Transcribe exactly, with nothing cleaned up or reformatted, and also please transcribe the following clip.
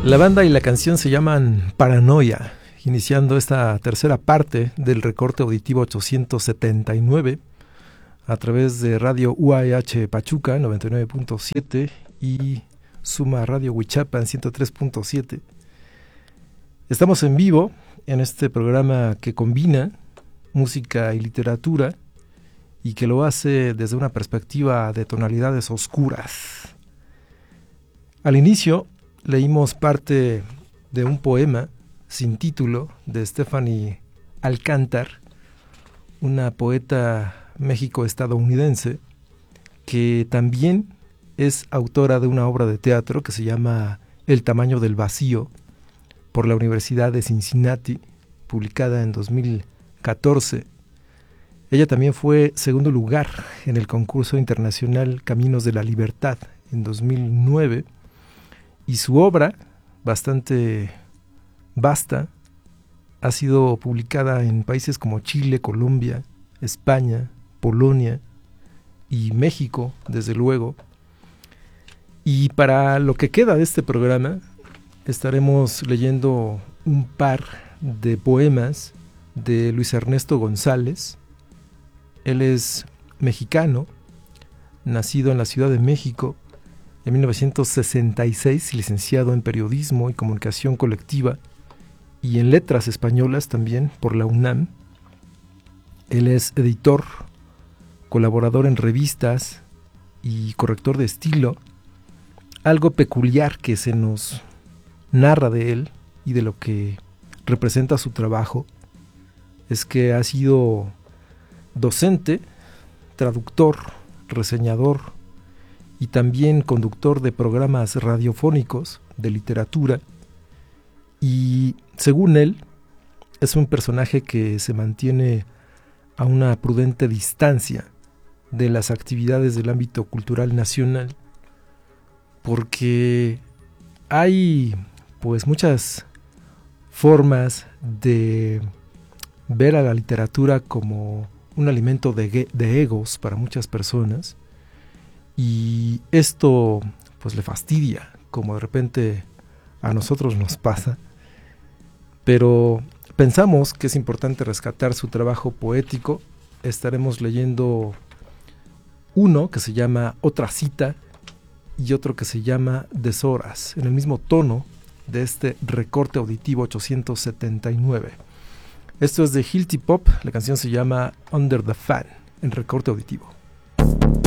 La banda y la canción se llaman Paranoia, iniciando esta tercera parte del recorte auditivo ochocientos setenta y nueve a través de Radio U A H Pachuca noventa y nueve punto siete y Suma Radio Huichapan ciento tres punto siete. Estamos en vivo en este programa que combina música y literatura y que lo hace desde una perspectiva de tonalidades oscuras. Al inicio leímos parte de un poema sin título de Stephanie Alcántar, una poeta méxico-estadounidense que también es autora de una obra de teatro que se llama El tamaño del vacío por la Universidad de Cincinnati, publicada en dos mil catorce. Ella también fue segundo lugar en el concurso internacional Caminos de la Libertad en dos mil nueve, y su obra, bastante vasta, ha sido publicada en países como Chile, Colombia, España, Polonia y México, desde luego. Y para lo que queda de este programa, estaremos leyendo un par de poemas de Luis Ernesto González. Él es mexicano, nacido en la Ciudad de México en mil novecientos sesenta y seis, licenciado en Periodismo y Comunicación Colectiva y en Letras Españolas también por la UNAM. Él es editor, colaborador en revistas y corrector de estilo. Algo peculiar que se nos narra de él y de lo que representa su trabajo es que ha sido docente, traductor, reseñador y también conductor de programas radiofónicos de literatura, y según él es un personaje que se mantiene a una prudente distancia de las actividades del ámbito cultural nacional, porque hay pues muchas formas de ver a la literatura como un alimento de, de egos para muchas personas, y esto pues le fastidia, como de repente a nosotros nos pasa, pero pensamos que es importante rescatar su trabajo poético. Estaremos leyendo uno que se llama Otra cita y otro que se llama Deshoras, en el mismo tono de este recorte auditivo ochocientos setenta y nueve. Esto es de Hilti Pop, la canción se llama Under the Fan, en recorte auditivo.